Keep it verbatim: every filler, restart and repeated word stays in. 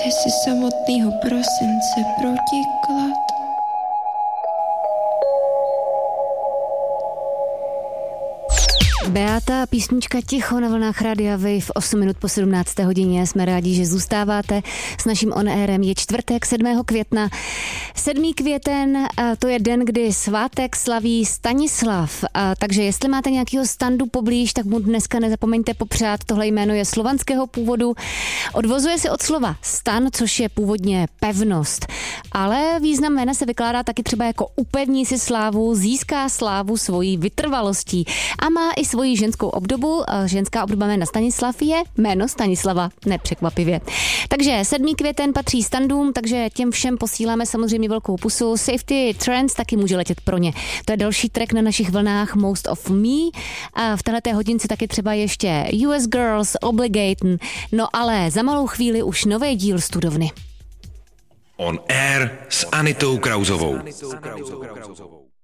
Vemte si samotného prosince protiklad. Beata, písnička Ticho na vlnách Rádia Wave, osm minut po sedmnácté hodině. Jsme rádi, že zůstáváte s naším on-airem. Je čtvrtek, sedmého května. sedmý květen, to je den, kdy svátek slaví Stanislav. A takže jestli máte nějakého standu poblíž, tak mu dneska nezapomeňte popřát. Tohle jméno je slovanského původu. Odvozuje se od slova stan, což je původně pevnost. Ale význam jména se vykládá taky třeba jako upevní si slávu, získá slávu svojí vytrvalostí. A má i svoji ženskou obdobu. Ženská obdoba jména Stanislav je jméno Stanislava, nepřekvapivě. Takže sedmý květen patří standům, takže těm všem posíláme samozřejmě velkou pusu. Safety Trends taky může letět pro ně. To je další track na našich vlnách Most of Me. A v téhleté hodince taky třeba ještě U S Girls, Obligate. No ale za malou chvíli už nový díl Studovny. On Air s Anitou Krausovou.